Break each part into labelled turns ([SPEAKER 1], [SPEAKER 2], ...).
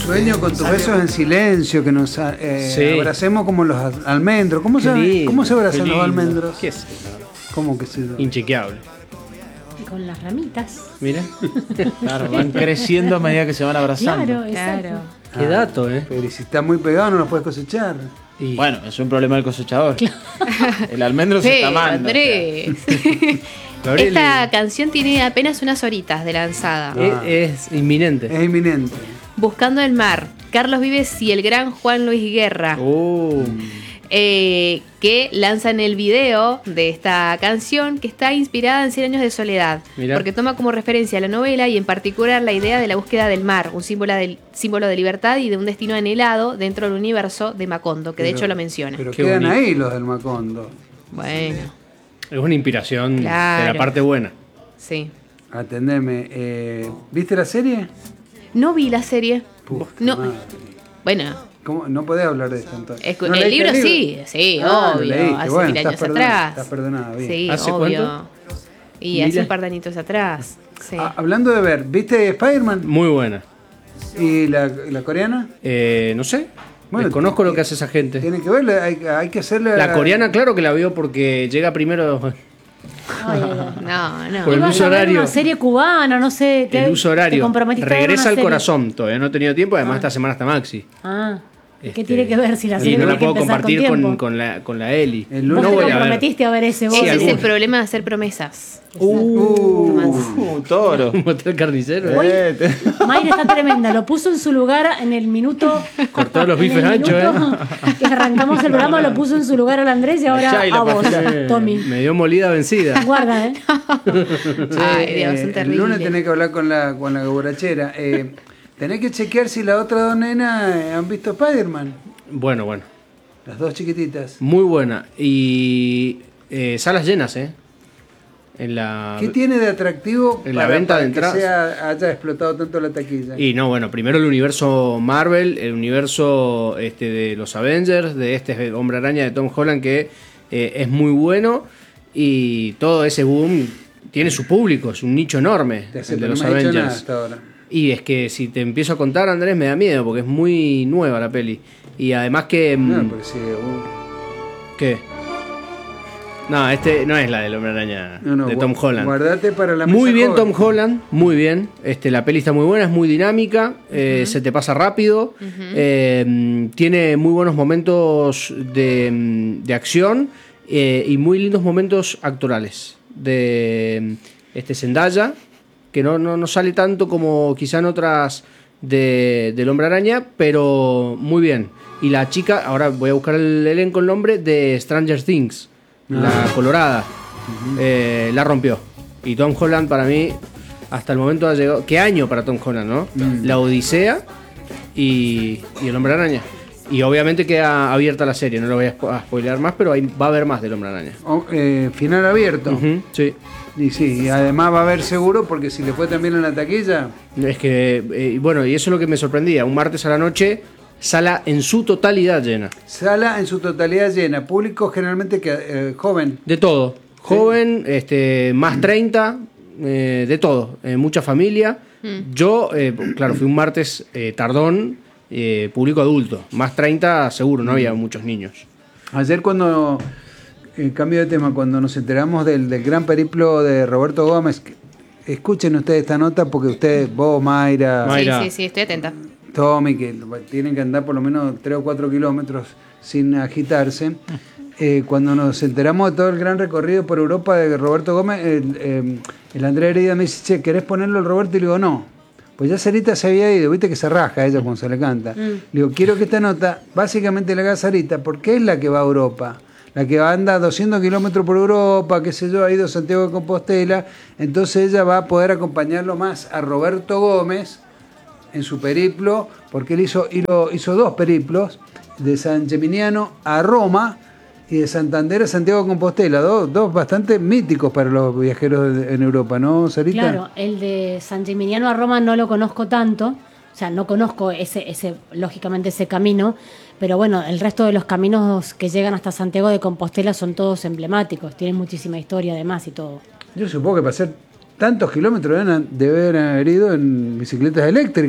[SPEAKER 1] Sueño con tus besos en silencio, que nos abracemos como los almendros. ¿Cómo se abrazan los almendros?
[SPEAKER 2] ¿Qué es?
[SPEAKER 1] ¿Cómo que sí?
[SPEAKER 2] Inchequeable.
[SPEAKER 3] Con las ramitas.
[SPEAKER 2] Mira.
[SPEAKER 4] Claro, van creciendo a medida que se van abrazando.
[SPEAKER 3] Claro, exacto.
[SPEAKER 2] Qué dato,
[SPEAKER 1] Pero si está muy pegado no los puedes cosechar.
[SPEAKER 2] Y...
[SPEAKER 4] Bueno, es un problema del cosechador. El almendro se está amando.
[SPEAKER 5] Andrés. Esta canción tiene apenas unas horitas de lanzada.
[SPEAKER 2] Es inminente.
[SPEAKER 1] Es inminente.
[SPEAKER 5] Buscando el mar, Carlos Vives y el gran Juan Luis Guerra. Que lanzan el video de esta canción, que está inspirada en 100 años de soledad. Mirá. Porque toma como referencia la novela y en particular la idea de la búsqueda del mar, un símbolo de libertad y de un destino anhelado dentro del universo de Macondo, que de hecho lo menciona.
[SPEAKER 1] Pero quedan ahí los del Macondo.
[SPEAKER 5] Bueno.
[SPEAKER 2] Es una inspiración de la parte buena.
[SPEAKER 5] Sí.
[SPEAKER 1] Atendeme. ¿Viste la serie?
[SPEAKER 5] No vi la serie. No. Bueno.
[SPEAKER 1] ¿Cómo? No podés hablar de esto entonces.
[SPEAKER 5] ¿No el libro sí, obvio. Hace 1000 años atrás.
[SPEAKER 1] Estás perdonada, bien.
[SPEAKER 5] Sí,
[SPEAKER 2] ¿Hace
[SPEAKER 5] obvio.
[SPEAKER 2] cuánto?
[SPEAKER 5] Y hace un par de añitos atrás. Sí.
[SPEAKER 1] Hablando de ver, ¿viste Spider-Man?
[SPEAKER 2] Muy buena.
[SPEAKER 1] ¿Y la coreana?
[SPEAKER 2] No sé.
[SPEAKER 1] Bueno,
[SPEAKER 2] conozco lo que hace esa gente.
[SPEAKER 1] Tiene que verla, hay que hacerle.
[SPEAKER 2] La coreana, claro que la vio porque llega primero.
[SPEAKER 5] No.
[SPEAKER 2] Por el uso horario.
[SPEAKER 3] Una serie cubana, no sé.
[SPEAKER 2] El uso horario. Regresa al corazón. Todavía no he tenido tiempo. Además, esta semana está Maxi.
[SPEAKER 3] ¿Qué tiene que ver si la serie
[SPEAKER 2] y no la puedo
[SPEAKER 3] que
[SPEAKER 2] compartir con la Eli.
[SPEAKER 3] ¿Vos te comprometiste a ver ese vos?
[SPEAKER 5] Ese es el problema de hacer promesas.
[SPEAKER 4] Toro.
[SPEAKER 2] Un motel carnicero.
[SPEAKER 3] Mayra está tremenda. Lo puso en su lugar en el minuto.
[SPEAKER 2] Cortó los bifes anchos,
[SPEAKER 3] que arrancamos el programa, lo puso en su lugar al Andrés y ahora a vos, Tommy.
[SPEAKER 2] Me dio molida vencida.
[SPEAKER 3] Guarda,
[SPEAKER 5] Ay, Dios, son terribles.
[SPEAKER 1] El lunes tenés que hablar con la borrachera. Tenés que chequear si las otras dos nenas han visto Spider-Man.
[SPEAKER 2] Bueno.
[SPEAKER 1] Las dos chiquititas.
[SPEAKER 2] Muy buena. Y salas llenas,
[SPEAKER 1] ¿Qué tiene de atractivo
[SPEAKER 2] en la venta de entradas?
[SPEAKER 1] Que haya explotado tanto la taquilla?
[SPEAKER 2] Y no, bueno, primero el universo Marvel, el universo de los Avengers, de este Hombre Araña de Tom Holland, que es muy bueno. Y todo ese boom tiene su público, es un nicho enorme, el de los Avengers.
[SPEAKER 1] Hasta ahora.
[SPEAKER 2] Y es que si te empiezo a contar, Andrés, me da miedo, porque es muy nueva la peli. Y además que...
[SPEAKER 1] No, pero sí,
[SPEAKER 2] ¿Qué? No, no es la del Hombre Araña de Tom Holland.
[SPEAKER 1] Guardate para la mesa.
[SPEAKER 2] Muy bien
[SPEAKER 1] joven.
[SPEAKER 2] Tom Holland, muy bien. La peli está muy buena, es muy dinámica, se te pasa rápido, tiene muy buenos momentos de acción y muy lindos momentos actorales. De Zendaya, que no sale tanto como quizá en otras del Hombre Araña, pero muy bien. Y la chica, ahora voy a buscar el elenco, el nombre, de Stranger Things, la colorada, la rompió. Y Tom Holland para mí, hasta el momento ha llegado... ¿Qué año para Tom Holland, no? La Odisea y el Hombre Araña. Y obviamente queda abierta la serie, no lo voy a spoilear más, pero ahí va a haber más del Hombre Araña.
[SPEAKER 1] Final abierto.
[SPEAKER 2] Sí.
[SPEAKER 1] Y sí, y además va a haber seguro, porque si le fue también en la taquilla...
[SPEAKER 2] Es que, bueno, y eso es lo que me sorprendía. Un martes a la noche, sala en su totalidad llena.
[SPEAKER 1] Sala en su totalidad llena. Público generalmente joven.
[SPEAKER 2] De todo. Joven, más 30, de todo. Mucha familia. Yo, claro, fui un martes tardón, público adulto. Más 30 seguro, no había muchos niños.
[SPEAKER 1] Ayer cuando... cambio de tema, cuando nos enteramos del gran periplo de Roberto Gómez, escuchen ustedes esta nota porque vos, Mayra...
[SPEAKER 5] Sí, estoy atenta.
[SPEAKER 1] Tommy, que tienen que andar por lo menos 3 o 4 kilómetros sin agitarse. Cuando nos enteramos de todo el gran recorrido por Europa de Roberto Gómez, el Andrés Herida me dice, che, ¿querés ponerlo el Roberto? Y le digo, no. Pues ya Sarita se había ido, viste que se rasca ella cuando se le canta. Le digo, quiero que esta nota básicamente la haga Sarita, porque es la que va a Europa. La que anda 200 kilómetros por Europa, qué sé yo, ha ido a Santiago de Compostela, entonces ella va a poder acompañarlo más a Roberto Gómez en su periplo, porque él hizo 2 periplos, de San Geminiano a Roma y de Santander a Santiago de Compostela, dos bastante míticos para los viajeros en Europa, ¿no, Sarita?
[SPEAKER 3] Claro, el de San Geminiano a Roma no lo conozco tanto, o sea, no conozco lógicamente ese camino, pero bueno, el resto de los caminos que llegan hasta Santiago de Compostela son todos emblemáticos, tienen muchísima historia además y todo.
[SPEAKER 1] Yo supongo que para hacer tantos kilómetros deben haber ido en bicicletas eléctricas.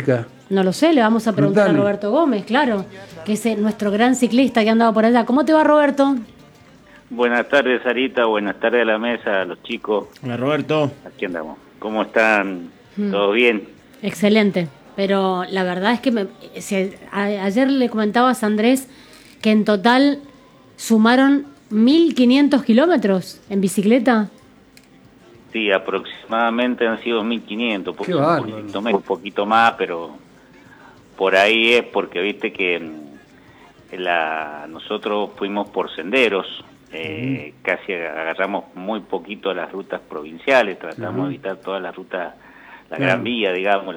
[SPEAKER 3] No lo sé, le vamos a preguntar
[SPEAKER 1] Preguntale.
[SPEAKER 3] a Roberto Gómez, claro, que es nuestro gran ciclista que ha andado por allá. ¿Cómo te va, Roberto?
[SPEAKER 6] Buenas tardes, Sarita. Buenas tardes a la mesa, a los chicos.
[SPEAKER 4] Hola, Roberto.
[SPEAKER 6] Aquí andamos. ¿Cómo están? ¿Todo bien?
[SPEAKER 3] Excelente, pero la verdad es que ayer le comentabas a Andrés que en total sumaron 1.500 kilómetros en bicicleta.
[SPEAKER 6] Sí, aproximadamente han sido 1.500.
[SPEAKER 1] Qué bárbaro.
[SPEAKER 6] Un poquito más, pero por ahí es porque viste que nosotros fuimos por senderos. Casi agarramos muy poquito las rutas provinciales, tratamos de evitar todas las rutas, la Gran Vía, digamos,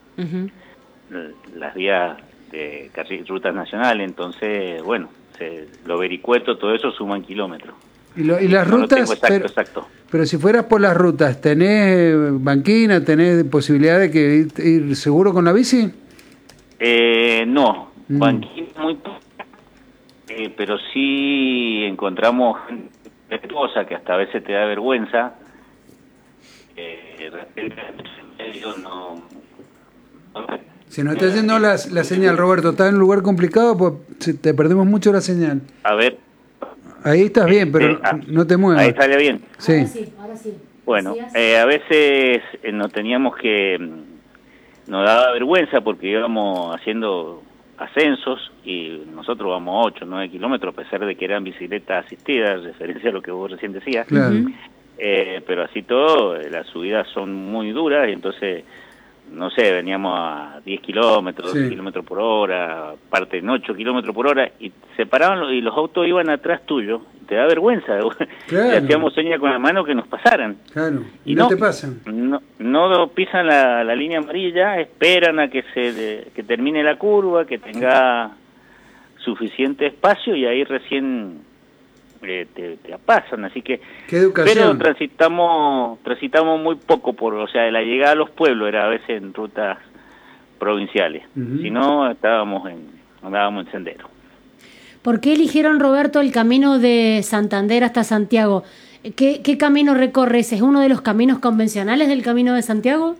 [SPEAKER 6] las vías de rutas nacionales. Entonces, bueno, lo vericueto, todo eso suman kilómetros.
[SPEAKER 1] Y las
[SPEAKER 6] No lo
[SPEAKER 1] rutas,
[SPEAKER 6] tengo exacto.
[SPEAKER 1] pero si fueras por las rutas, ¿tenés banquina, tenés posibilidad de que ir seguro con la bici?
[SPEAKER 6] No, banquina muy poca. Pero sí encontramos gente respetuosa que hasta a veces te da vergüenza.
[SPEAKER 1] Se nos está yendo la señal, Roberto. Está en un lugar complicado, pues te perdemos mucho la señal.
[SPEAKER 6] A ver.
[SPEAKER 1] Ahí estás bien, pero no te muevas.
[SPEAKER 6] Ahí estaría bien.
[SPEAKER 1] Sí.
[SPEAKER 3] Ahora sí.
[SPEAKER 6] Bueno, a veces nos daba vergüenza porque íbamos haciendo ascensos y nosotros vamos a 8, 9 kilómetros, a pesar de que eran bicicletas asistidas, referencia a lo que vos recién decías.
[SPEAKER 1] Claro.
[SPEAKER 6] Pero así todo, las subidas son muy duras y entonces, no sé, veníamos a 10 kilómetros, 12 kilómetros por hora, parte en 8 kilómetros por hora, y se paraban y los autos iban atrás tuyo. Te da vergüenza.
[SPEAKER 1] Claro.
[SPEAKER 6] Le hacíamos señas con la mano que nos pasaran.
[SPEAKER 1] Claro.
[SPEAKER 6] Y
[SPEAKER 1] no te pasan.
[SPEAKER 6] No pisan la línea amarilla, esperan a que que termine la curva, que tenga suficiente espacio y ahí recién te pasan. Así que,
[SPEAKER 1] Qué educación.
[SPEAKER 6] pero transitamos muy poco o sea, la llegada a los pueblos era a veces en rutas provinciales. Si no, andábamos en sendero.
[SPEAKER 3] ¿Por qué eligieron, Roberto, el camino de Santander hasta Santiago? ¿Qué camino recorres? ¿Es uno de los caminos convencionales del Camino de Santiago?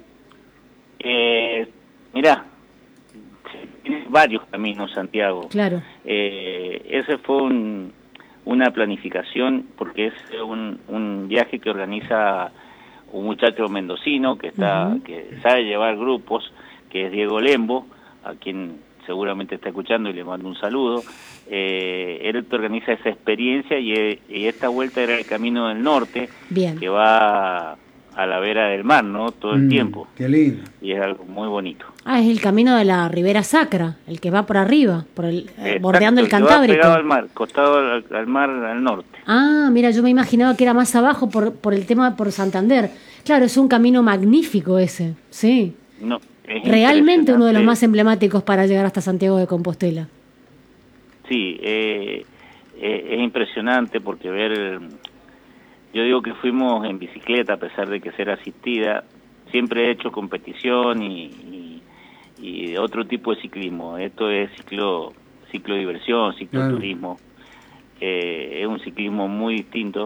[SPEAKER 6] Mirá, tiene varios caminos Santiago.
[SPEAKER 3] Claro.
[SPEAKER 6] Ese fue una planificación porque es un viaje que organiza un muchacho mendocino que sabe llevar grupos, que es Diego Lembo, a quien seguramente está escuchando y le mando un saludo. Él te organiza esa experiencia y esta vuelta era el Camino del Norte.
[SPEAKER 3] Bien.
[SPEAKER 6] Que va a la vera del mar, ¿no? Todo el tiempo.
[SPEAKER 1] Qué lindo.
[SPEAKER 6] Y es algo muy bonito.
[SPEAKER 3] Es el camino de la Ribera Sacra, el que va por arriba, bordeando el
[SPEAKER 6] Exacto,
[SPEAKER 3] Cantábrico.
[SPEAKER 6] va pegado al mar, costado al mar al norte.
[SPEAKER 3] Mira, yo me imaginaba que era más abajo por el tema por Santander. Claro, es un camino magnífico ese, sí.
[SPEAKER 6] No, es
[SPEAKER 3] realmente uno de los
[SPEAKER 6] impresionante.
[SPEAKER 3] más emblemáticos para llegar hasta Santiago de Compostela.
[SPEAKER 6] Sí, es impresionante porque yo digo que fuimos en bicicleta a pesar de que ser asistida, siempre he hecho competición y otro tipo de ciclismo. Esto es ciclo diversión, cicloturismo. Es un ciclismo muy distinto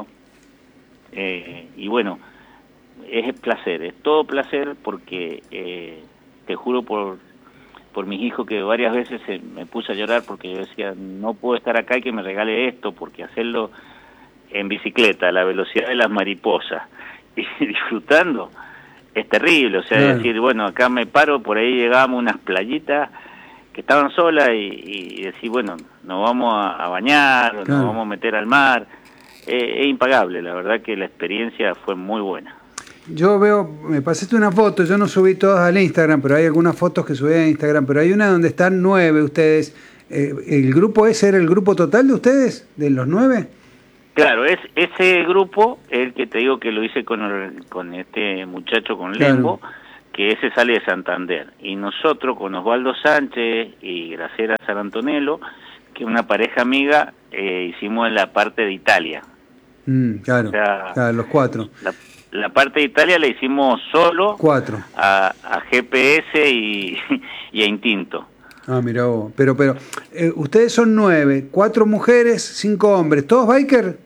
[SPEAKER 6] y bueno, es placer, es todo placer porque te juro por mis hijos que varias veces me puse a llorar porque yo decía, no puedo estar acá y que me regale esto, porque hacerlo en bicicleta a la velocidad de las mariposas y disfrutando es terrible. O sea, decir, bueno, acá me paro, por ahí llegábamos a unas playitas que estaban solas y decir, bueno, nos vamos a bañar, nos vamos a meter al mar. Es impagable, la verdad que la experiencia fue muy buena.
[SPEAKER 1] Yo veo, me pasaste una foto, yo no subí todas al Instagram, pero hay algunas fotos que subí a Instagram, pero hay una donde están 9 ustedes. ¿El grupo ese era el grupo total de ustedes, de los 9?
[SPEAKER 6] Claro, es ese grupo, el que te digo que lo hice con este muchacho, con Lembo, que ese sale de Santander. Y nosotros con Osvaldo Sánchez y Graciela San Antonello, que es una pareja amiga, hicimos en la parte de Italia.
[SPEAKER 1] Claro,
[SPEAKER 6] o sea,
[SPEAKER 1] claro, los 4.
[SPEAKER 6] La parte de Italia la hicimos solo
[SPEAKER 1] 4
[SPEAKER 6] a GPS y a Instinto.
[SPEAKER 1] Mira vos. Pero ustedes son 9, 4 mujeres, 5 hombres, ¿todos biker?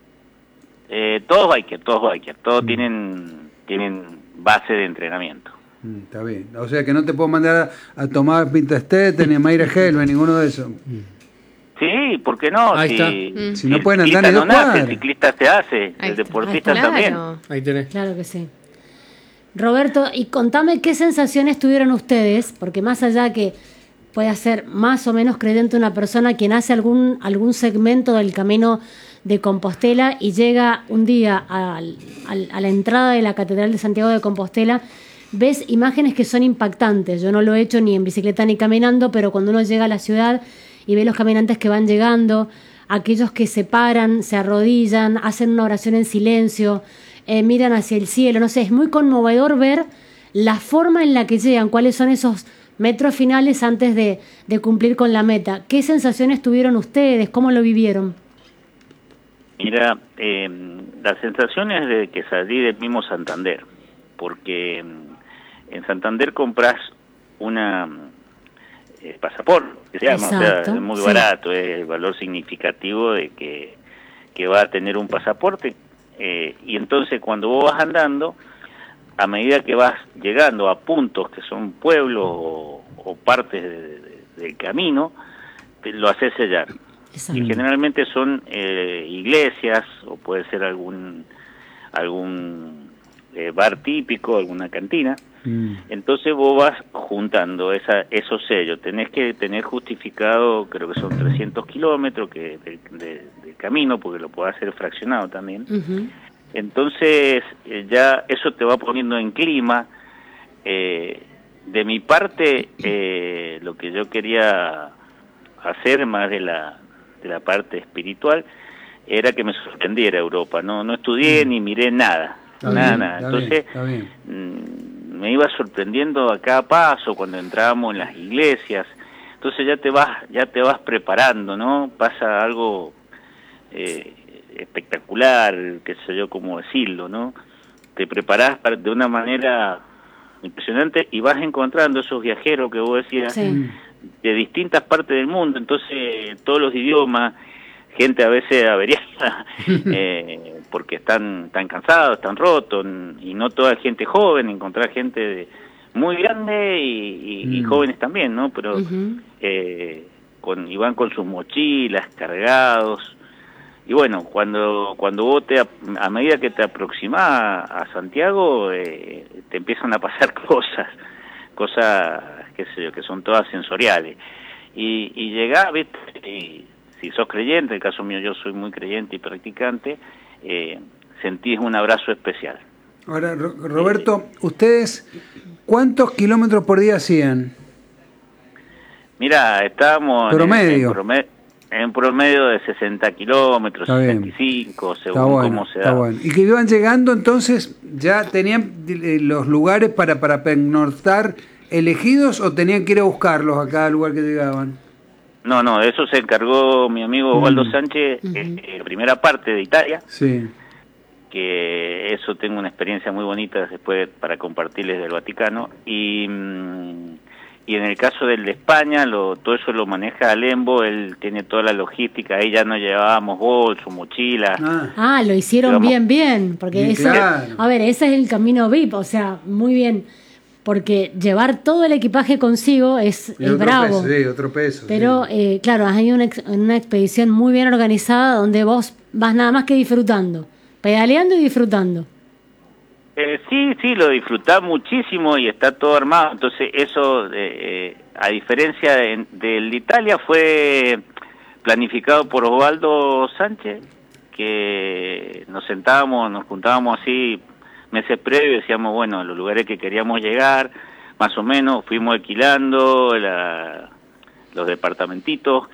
[SPEAKER 6] Todos biker, todos tienen base de entrenamiento.
[SPEAKER 1] Está bien. O sea que no te puedo mandar a tomar Pintestete ni a Mayra Helve, ninguno de esos.
[SPEAKER 6] Sí, ¿por qué no?
[SPEAKER 2] Ahí
[SPEAKER 6] si,
[SPEAKER 1] Si no pueden andar ni dos cuadras.
[SPEAKER 6] El ciclista se hace, el deportista también.
[SPEAKER 2] Ahí tenés.
[SPEAKER 3] Claro que sí. Roberto, y contame qué sensaciones tuvieron ustedes, porque más allá que puede ser más o menos creyente una persona quien hace algún segmento del Camino de Compostela y llega un día a la entrada de la Catedral de Santiago de Compostela, ves imágenes que son impactantes. Yo no lo he hecho ni en bicicleta ni caminando, pero cuando uno llega a la ciudad y ve los caminantes que van llegando, aquellos que se paran, se arrodillan, hacen una oración en silencio, miran hacia el cielo, no sé, es muy conmovedor ver la forma en la que llegan, cuáles son esos metros finales antes de cumplir con la meta. ¿Qué sensaciones tuvieron ustedes? ¿Cómo lo vivieron?
[SPEAKER 6] Mira, la sensación es de que salí del mismo Santander, porque en Santander compras una pasaporte, que se llama, o sea, es muy barato, es el valor significativo de que va a tener un pasaporte, y entonces cuando vos vas andando, a medida que vas llegando a puntos que son pueblos o partes del camino, lo haces sellar. Y generalmente son iglesias, o puede ser algún bar típico, alguna cantina. Entonces vos vas juntando esos sellos. Tenés que tener justificado, creo que son 300 kilómetros de camino, porque lo podés hacer fraccionado también. Entonces ya eso te va poniendo en clima. De mi parte, lo que yo quería hacer más de la parte espiritual era que me sorprendiera Europa. No estudié ni miré nada. Nada. Entonces me iba sorprendiendo a cada paso cuando entrábamos en las iglesias. Entonces ya te vas preparando, ¿no? Pasa algo espectacular, qué sé yo cómo decirlo, ¿no? Te preparás de una manera impresionante y vas encontrando esos viajeros que vos decías de distintas partes del mundo, entonces todos los idiomas, gente a veces averiada porque están cansados, están rotos, y no toda gente joven, encontrar gente muy grande y jóvenes también, ¿no? Pero y van con sus mochilas cargados. Y bueno, cuando vos a medida que te aproximás a Santiago, te empiezan a pasar cosas, qué sé yo, que son todas sensoriales. Y llegás, ¿viste? Y si sos creyente, en el caso mío yo soy muy creyente y practicante, sentís un abrazo especial.
[SPEAKER 1] Ahora, Roberto, ¿ustedes cuántos kilómetros por día hacían?
[SPEAKER 6] Mira, estábamos en promedio de 60 kilómetros, 65, según cómo se da.
[SPEAKER 1] Bueno. ¿Y que iban llegando entonces, ya tenían los lugares para pernoctar elegidos o tenían que ir a buscarlos a cada lugar que llegaban?
[SPEAKER 6] No, de eso se encargó mi amigo Osvaldo Sánchez, primera parte de Italia. Sí. Que eso tengo una experiencia muy bonita después para compartirles del Vaticano. Y en el caso del de España, todo eso lo maneja Lembo, él tiene toda la logística, ahí ya no llevábamos bolso, mochila.
[SPEAKER 3] Lo hicieron bien, porque eso, claro. A ver, ese es el camino VIP, o sea, muy bien, porque llevar todo el equipaje consigo es bravo.
[SPEAKER 1] Peso, sí, otro peso.
[SPEAKER 3] Pero, claro, hay una expedición muy bien organizada donde vos vas nada más que disfrutando, pedaleando y disfrutando.
[SPEAKER 6] Sí, lo disfrutás muchísimo y está todo armado. Entonces eso, a diferencia del de Italia, fue planificado por Osvaldo Sánchez, que nos juntábamos así meses previos, decíamos, bueno, los lugares que queríamos llegar, más o menos, fuimos alquilando los departamentitos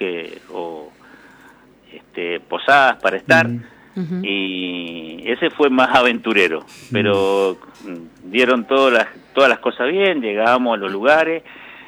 [SPEAKER 6] posadas para estar. Y ese fue más aventurero, pero dieron todas las cosas bien, llegábamos a los lugares,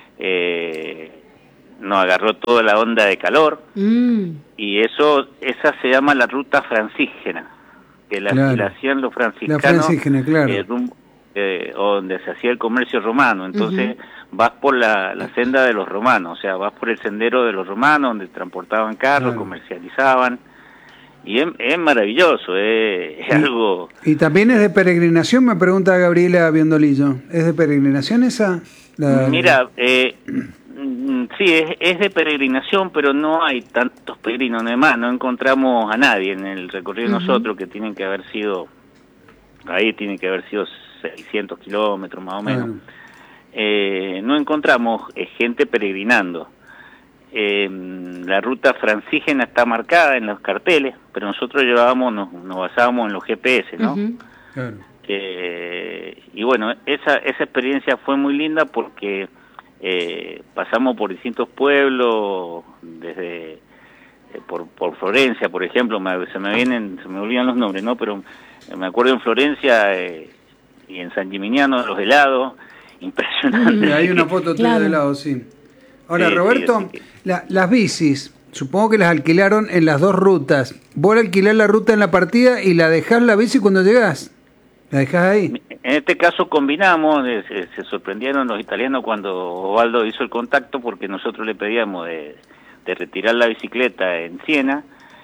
[SPEAKER 6] nos agarró toda la onda de calor, y esa se llama la ruta franciscana, que la hacían los franciscanos, la franciscana, claro. Donde se hacía el comercio romano. Entonces vas por la senda de los romanos, o sea, vas por el sendero de los romanos, donde transportaban carros, comercializaban. Y es maravilloso, es algo...
[SPEAKER 1] Y también es de peregrinación, me pregunta Gabriela Biondolillo. ¿Es de peregrinación esa?
[SPEAKER 6] Mira, sí, es de peregrinación, pero no hay tantos peregrinos, además no encontramos a nadie en el recorrido nosotros, que tienen que haber sido, ahí tienen que haber sido 600 kilómetros más o menos. No encontramos gente peregrinando. La ruta francígena está marcada en los carteles, pero nosotros nos basábamos en los GPS, ¿no?
[SPEAKER 1] Claro.
[SPEAKER 6] Y bueno, esa experiencia fue muy linda porque pasamos por distintos pueblos, desde por Florencia, por ejemplo, se me olvidan los nombres, ¿no? Pero me acuerdo en Florencia y en San Gimignano, los helados, impresionante.
[SPEAKER 1] Hay una foto tuya de helado, sí. Ahora, Roberto, las bicis, supongo que las alquilaron en las dos rutas. Vos alquilás la ruta en la partida y la dejás la bici cuando llegás. ¿La dejás ahí?
[SPEAKER 6] En este caso combinamos, se sorprendieron los italianos cuando Osvaldo hizo el contacto, porque nosotros le pedíamos de retirar la bicicleta en Siena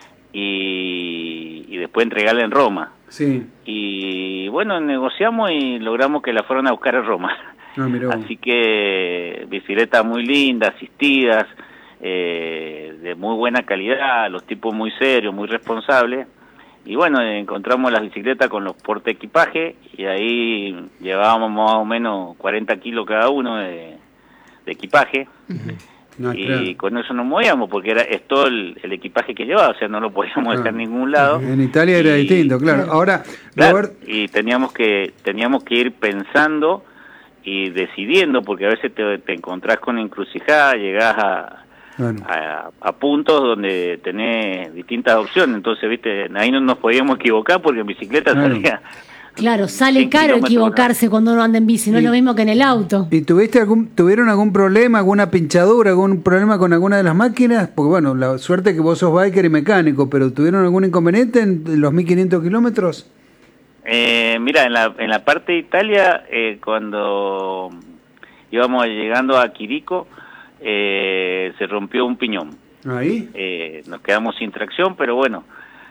[SPEAKER 6] y después entregarla en Roma.
[SPEAKER 1] Sí.
[SPEAKER 6] Y bueno, negociamos y logramos que la fueran a buscar a Roma. Así que bicicletas muy lindas, asistidas, de muy buena calidad, los tipos muy serios, muy responsables. Y bueno, encontramos las bicicletas con los portaequipaje y ahí llevábamos más o menos 40 kilos cada uno de equipaje. Y con eso nos movíamos, porque es todo el equipaje que llevaba, o sea, no lo podíamos dejar en ningún lado.
[SPEAKER 1] En Italia era distinto, claro. Ahora, Robert...
[SPEAKER 6] y teníamos que ir pensando y decidiendo, porque a veces te encontrás con encrucijada, llegás a puntos donde tenés distintas opciones, entonces, viste, ahí no nos podíamos equivocar porque en bicicleta salía...
[SPEAKER 3] Claro, sale caro equivocarse cuando uno anda en bici, no es lo mismo que en el auto.
[SPEAKER 1] ¿Y tuvieron algún problema, alguna pinchadura, algún problema con alguna de las máquinas? Porque bueno, la suerte es que vos sos biker y mecánico, pero ¿tuvieron algún inconveniente en los 1500 kilómetros?
[SPEAKER 6] Mira, en la parte de Italia, cuando íbamos llegando a Quirico, se rompió un piñón.
[SPEAKER 1] ¿Ahí?
[SPEAKER 6] Nos quedamos sin tracción, pero bueno,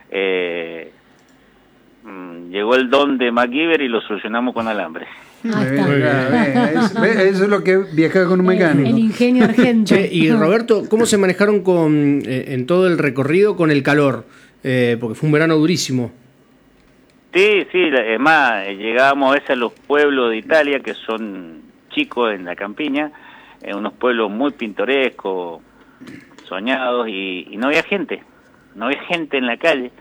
[SPEAKER 6] llegó el don de MacGyver y lo solucionamos con alambre.
[SPEAKER 1] Eso es lo que viaja con un mecánico.
[SPEAKER 3] El ingenio argentino.
[SPEAKER 2] Y Roberto, ¿cómo se manejaron en todo el recorrido con el calor? Porque fue un verano durísimo.
[SPEAKER 6] Sí, además llegábamos a veces a los pueblos de Italia que son chicos en la campiña, unos pueblos muy pintorescos, soñados, y no había gente en la calle.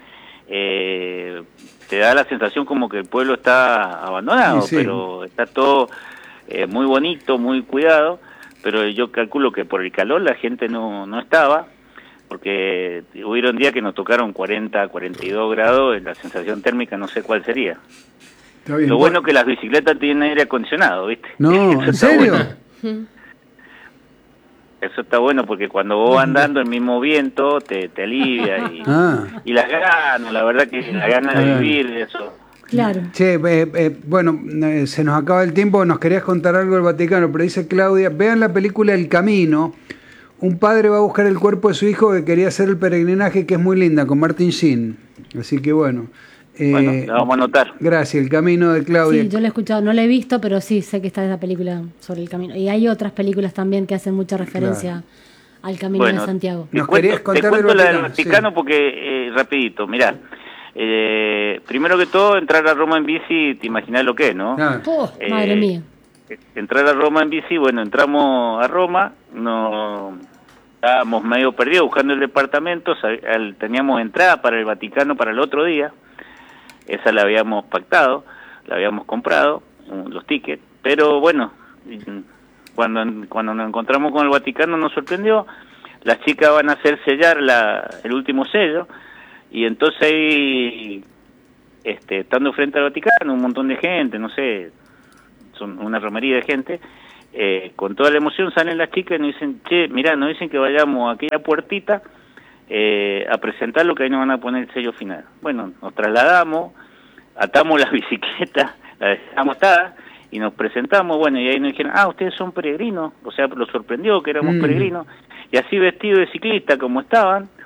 [SPEAKER 6] Te da la sensación como que el pueblo está abandonado, sí. Pero está todo muy bonito, muy cuidado, pero yo calculo que por el calor la gente no estaba, porque hubieron días que nos tocaron 40, 42 grados, la sensación térmica no sé cuál sería.
[SPEAKER 1] Está bien,
[SPEAKER 6] lo bueno que las bicicletas tienen aire acondicionado, ¿viste?
[SPEAKER 1] No, ¿en serio?
[SPEAKER 6] Bueno. Eso está bueno porque cuando vos vas andando el mismo viento te alivia y las ganas, la verdad que las ganas de vivir, eso.
[SPEAKER 3] Claro.
[SPEAKER 1] Che, bueno, se nos acaba el tiempo, nos querías contar algo del Vaticano, pero dice Claudia, vean la película El Camino, un padre va a buscar el cuerpo de su hijo que quería hacer el peregrinaje, que es muy linda, con Martin Sheen, así que bueno.
[SPEAKER 6] La vamos a anotar.
[SPEAKER 1] Gracias, El Camino de Claudia.
[SPEAKER 3] Sí, yo la he escuchado, no la he visto, pero sí sé que está esa película sobre el camino. Y hay otras películas también que hacen mucha referencia al Camino de Santiago.
[SPEAKER 1] Nos querías contar
[SPEAKER 6] te cuento
[SPEAKER 1] del
[SPEAKER 6] la del Vaticano porque, rapidito, mirá. Primero que todo, entrar a Roma en bici, te imaginás lo que es, ¿no?
[SPEAKER 3] Madre mía.
[SPEAKER 6] Entrar a Roma en bici, bueno, entramos a Roma, estábamos medio perdidos buscando el departamento, teníamos entrada para el Vaticano para el otro día. Esa la habíamos pactado, la habíamos comprado, los tickets, pero bueno, cuando nos encontramos con el Vaticano nos sorprendió, las chicas van a hacer sellar el último sello, y entonces ahí, estando frente al Vaticano, un montón de gente, no sé, son una romería de gente, con toda la emoción salen las chicas y nos dicen, che, mirá, nos dicen que vayamos a aquella puertita, a presentar lo que ahí nos van a poner el sello final. Bueno, nos trasladamos, atamos las bicicletas, las dejamos atadas y nos presentamos, bueno, y ahí nos dijeron, ustedes son peregrinos, o sea, lo sorprendió que éramos peregrinos, y así vestidos de ciclista como estaban,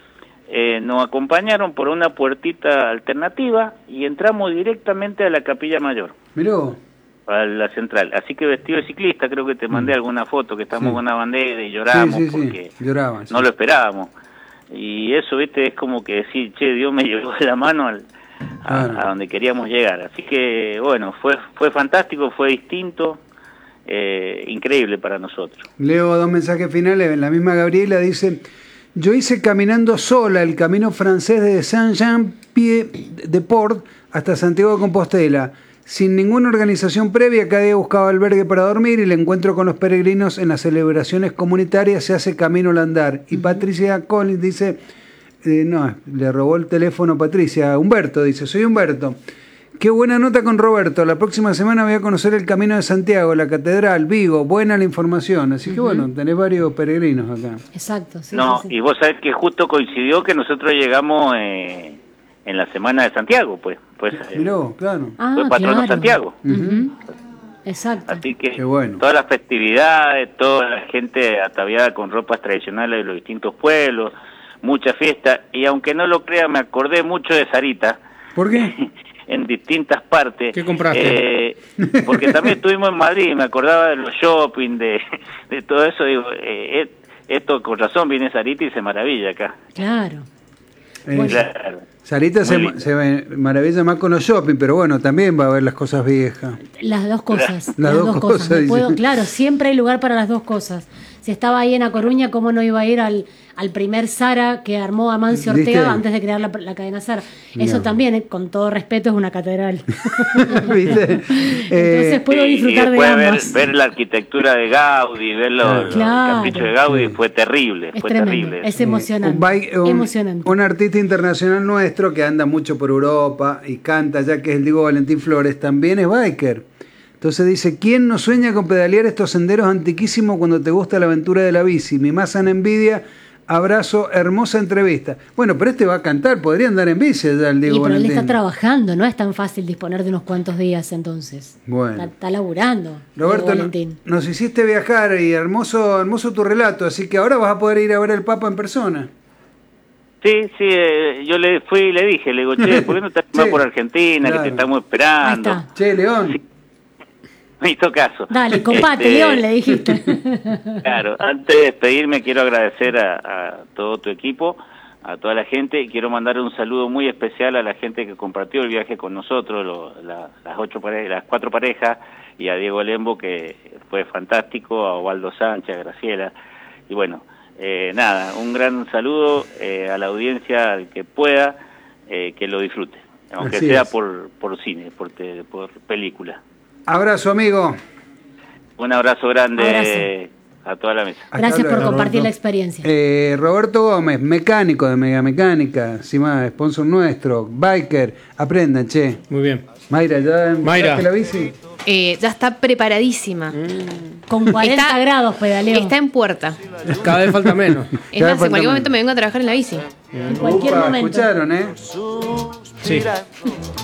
[SPEAKER 6] nos acompañaron por una puertita alternativa y entramos directamente a la Capilla Mayor.
[SPEAKER 1] Miró.
[SPEAKER 6] A la central. Así que vestido de ciclista, creo que te mandé alguna foto, que estamos con una bandera y lloramos porque
[SPEAKER 1] lloraban,
[SPEAKER 6] no lo esperábamos. Y eso, viste, es como que decir, che, Dios me llevó de la mano a donde queríamos llegar. Así que, bueno, fue fantástico, fue distinto, increíble para nosotros.
[SPEAKER 1] Leo 2 mensajes finales. La misma Gabriela dice: yo hice caminando sola el camino francés de Saint-Jean-Pied-de-Port hasta Santiago de Compostela. Sin ninguna organización previa, cada día buscaba albergue para dormir y el encuentro con los peregrinos en las celebraciones comunitarias se hace camino al andar. Y Patricia Collins dice, le robó el teléfono Patricia, Humberto dice, soy Humberto. Qué buena nota con Roberto, la próxima semana voy a conocer el Camino de Santiago, la Catedral, Vigo, buena la información. Así que bueno, tenés varios peregrinos acá.
[SPEAKER 3] Exacto. Sí, sí.
[SPEAKER 6] Y vos sabés que justo coincidió que nosotros llegamos en la Semana de Santiago, pues
[SPEAKER 1] miró, claro.
[SPEAKER 6] Fue patrono Santiago.
[SPEAKER 3] Exacto.
[SPEAKER 6] Así que
[SPEAKER 1] bueno.
[SPEAKER 6] Todas las festividades, toda la gente ataviada con ropas tradicionales de los distintos pueblos, mucha fiesta, y aunque no lo crea, me acordé mucho de Sarita.
[SPEAKER 1] ¿Por qué?
[SPEAKER 6] En distintas partes.
[SPEAKER 2] ¿Qué compraste?
[SPEAKER 6] Porque también estuvimos en Madrid, me acordaba de los shopping, de todo eso, digo, esto con razón viene Sarita y se maravilla acá.
[SPEAKER 3] Claro.
[SPEAKER 6] Claro.
[SPEAKER 1] Sarita se maravilla más con los shopping, pero bueno, también va a ver las cosas viejas.
[SPEAKER 3] Las dos cosas.
[SPEAKER 1] Las dos cosas.
[SPEAKER 3] Claro, siempre hay lugar para las dos cosas. Si estaba ahí en A Coruña, ¿cómo no iba a ir al primer Zara que armó Amancio Ortega antes de crear la cadena Zara? Eso también, con todo respeto, es una catedral.
[SPEAKER 1] ¿Viste?
[SPEAKER 3] Entonces puedo disfrutar de ambas.
[SPEAKER 6] Ver la arquitectura de Gaudí, ver los caprichos de Gaudí fue terrible.
[SPEAKER 3] Es tremendo, es emocionante. Emocionante.
[SPEAKER 1] Un artista internacional nuestro que anda mucho por Europa y canta, ya que es el Diego Valentín Flores, también es biker. Entonces dice, ¿quién no sueña con pedalear estos senderos antiquísimos cuando te gusta la aventura de la bici? Mi más sana envidia, abrazo, hermosa entrevista. Bueno, pero este va a cantar, podría andar en bici ya el Diego
[SPEAKER 3] pero
[SPEAKER 1] Valentín.
[SPEAKER 3] él está trabajando, no es tan fácil disponer de unos cuantos días entonces.
[SPEAKER 1] Bueno.
[SPEAKER 3] Está laburando.
[SPEAKER 1] Roberto, nos hiciste viajar y hermoso tu relato, así que ahora vas a poder ir a ver al Papa en persona.
[SPEAKER 6] Sí, yo le fui y le dije, le digo, che, ¿por qué no estás más por Argentina, que te estamos esperando?
[SPEAKER 3] Ahí está.
[SPEAKER 1] Che, León.
[SPEAKER 6] Sí. Me hizo caso.
[SPEAKER 3] Dale, compate, León, le dijiste.
[SPEAKER 6] Claro, antes de despedirme quiero agradecer a todo tu equipo, a toda la gente, y quiero mandar un saludo muy especial a la gente que compartió el viaje con nosotros, las 4 parejas, y a Diego Lembo, que fue fantástico, a Osvaldo Sánchez, a Graciela, y bueno, nada, un gran saludo a la audiencia, al que pueda, que lo disfrute, aunque
[SPEAKER 1] Así
[SPEAKER 6] sea
[SPEAKER 1] es.
[SPEAKER 6] por cine, por película.
[SPEAKER 1] Abrazo, amigo.
[SPEAKER 6] Un abrazo grande a toda la mesa.
[SPEAKER 3] Gracias por compartir la experiencia.
[SPEAKER 1] Roberto Gómez, mecánico de Mega Mecánica, encima sponsor nuestro, biker, aprendan, che.
[SPEAKER 2] Muy bien.
[SPEAKER 1] Mayra, ¿ya empezaste la bici?
[SPEAKER 5] Ya está preparadísima.
[SPEAKER 3] Con 40 grados pedaleo.
[SPEAKER 5] Está en puerta.
[SPEAKER 2] Cada vez falta menos.
[SPEAKER 5] Es más, en cualquier momento me vengo a trabajar en la bici.
[SPEAKER 3] En cualquier momento.
[SPEAKER 1] Escucharon,
[SPEAKER 2] Sí.